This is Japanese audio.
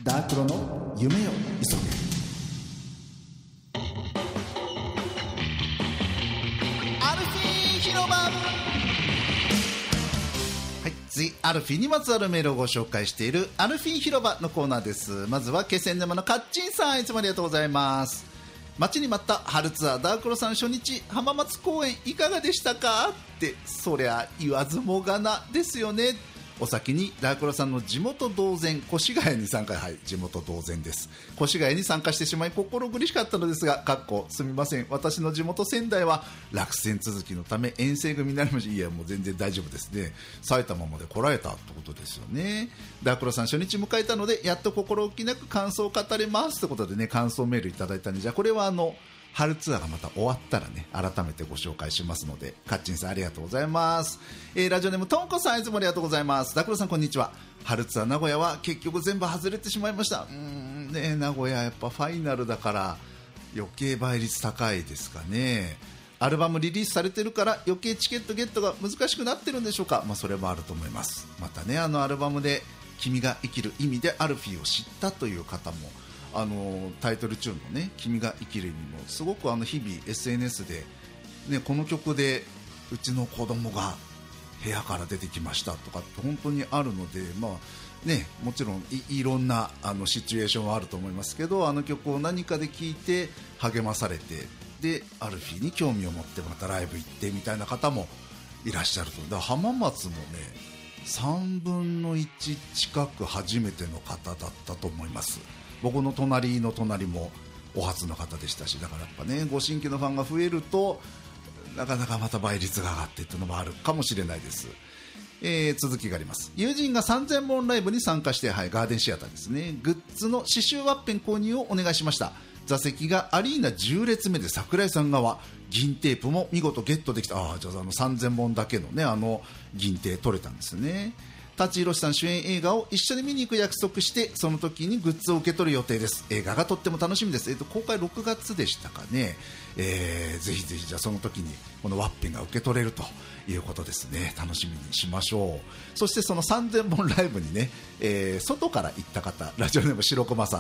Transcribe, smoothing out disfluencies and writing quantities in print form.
ダークロの夢を急げ。アルフィー広場。はい、次アルフィーにまつわるメールをご紹介しているアルフィー広場のコーナーです。まずは気仙沼のカッチンさん、いつもありがとうございます。待ちに待った春ツアーダークロさん初日浜松公演いかがでしたかって、そりゃ言わずもがなですよね。お先にダークロさんの地元同然越谷に参加、はい、地元同然です。越谷に参加してしまい心苦しかったのですが、すみません、私の地元仙台は落選続きのため遠征組になりました。いや、もう全然大丈夫ですね。埼玉まで来られたってことですよね。ダークロさん初日迎えたのでやっと心置きなく感想を語れますということでね、感想メールいただいたんで、じゃあこれは春ツアーがまた終わったらね、改めてご紹介しますので、カッチンさんありがとうございます。ラジオネームとんこさん、いつもありがとうございます。ダクロさんこんにちは。春ツアー名古屋は結局全部外れてしまいました。ね、名古屋やっぱファイナルだから余計倍率高いですかね。アルバムリリースされてるから余計チケットゲットが難しくなってるんでしょうか。それもあると思います。またね、アルバムで君が生きる意味でアルフィーを知ったという方も、タイトルチューンのね、君が生きる意味もすごく日々 SNS で、ね、この曲でうちの子供が部屋から出てきましたとかって本当にあるので、ね、もちろん いろんなシチュエーションはあると思いますけど、曲を何かで聴いて励まされて、でアルフィーに興味を持ってまたライブ行ってみたいな方もいらっしゃると。だから浜松もね、3分の1近く初めての方だったと思います。僕の隣の隣もお初の方でしたし、だからやっぱね、ご新規のファンが増えるとなかなかまた倍率が上がってというのもあるかもしれないです。続きがあります。友人が3000本ライブに参加して、はい、ガーデンシアターですね、グッズの刺繍ワッペン購入をお願いしました。座席がアリーナ10列目で桜井さん側、銀テープも見事ゲットできた。じゃあ3000本だけのね、銀テー取れたんですね。舘ひろしさん主演映画を一緒に見に行く約束して、その時にグッズを受け取る予定です。映画がとっても楽しみです。公開6月でしたかね。ぜひぜひ、じゃあその時にこのワッペンが受け取れるということですね。楽しみにしましょう。そしてその3000本ライブにね、外から行った方、ラジオネーム白駒さん、